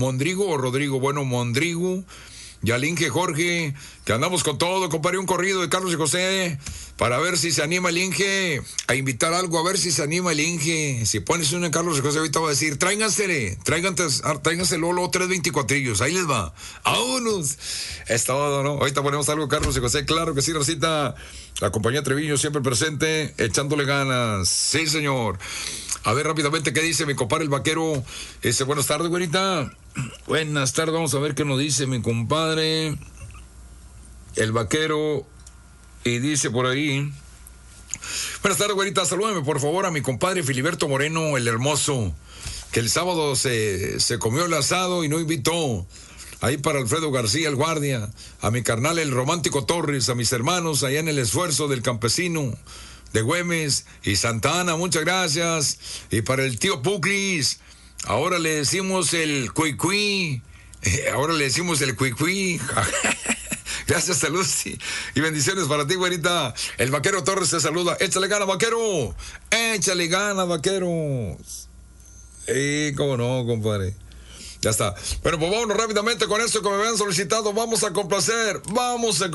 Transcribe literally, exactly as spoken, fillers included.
Mondrigo o Rodrigo. Bueno, Mondrigo. Y al Inge Jorge, que andamos con todo, compadre, un corrido de Carlos y José, para ver si se anima el Inge a invitar algo, a ver si se anima el Inge. Si pones uno en Carlos y José, ahorita va a decir, tráiganse, tráiganse, tráiganse Lolo, tres veinticuatrillos, ahí les va, vámonos. Es todo, ¿no? Ahorita ponemos algo, Carlos y José, claro que sí, Rosita. La compañía Treviño siempre presente, echándole ganas. Sí, señor. A ver, rápidamente, ¿qué dice mi compadre el vaquero? Dice, buenas tardes, güerita. Buenas tardes, vamos a ver qué nos dice mi compadre el vaquero. Y dice por ahí, buenas tardes, güerita, salúdame por favor a mi compadre Filiberto Moreno, el hermoso, que el sábado se, se comió el asado y no invitó. Ahí para Alfredo García, el guardia, a mi carnal el romántico Torres, a mis hermanos allá en el esfuerzo del campesino de Güemes y Santa Ana, muchas gracias. Y para el tío Puclis, ahora le decimos el cuicui, ahora le decimos el cuicui. Gracias, saludos y, y bendiciones para ti, güerita. El vaquero Torres te saluda. Échale gana, vaquero. Échale gana, vaquero. Eh, cómo no, compadre. Ya está. Bueno, pues vámonos rápidamente con esto que me habían solicitado. Vamos a complacer. Vamos a